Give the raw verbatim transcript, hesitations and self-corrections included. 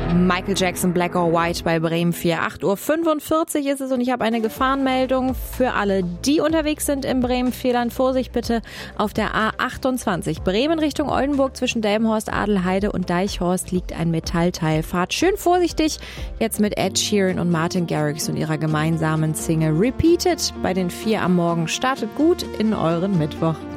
Michael Jackson, Black or White bei Bremen vier. acht Uhr fünfundvierzig ist es und ich habe eine Gefahrenmeldung für alle, die unterwegs sind im Bremen-Vierland. Vorsicht bitte auf der A achtundzwanzig. Bremen Richtung Oldenburg zwischen Delmenhorst, Adelheide und Deichhorst liegt ein Metallteil. Fahrt schön vorsichtig. Jetzt mit Ed Sheeran und Martin Garrix und ihrer gemeinsamen Single Repeated bei den vier am Morgen. Startet gut in euren Mittwoch.